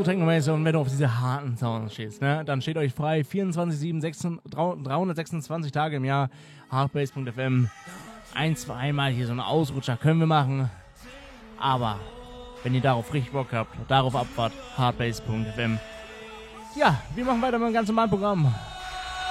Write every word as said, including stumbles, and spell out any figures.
Techno-mäßig und wenn du auf diese harten Sounds stehst, ne, dann steht euch frei, vierundzwanzig sieben, dreihundertsechsundzwanzig Tage im Jahr, hardbass punkt f m. Ein, zweimal hier so einen Ausrutscher können wir machen, aber wenn ihr darauf richtig Bock habt, darauf abfahrt, hardbass punkt f m. Ja, wir machen weiter mit dem ganzen normalen Programm.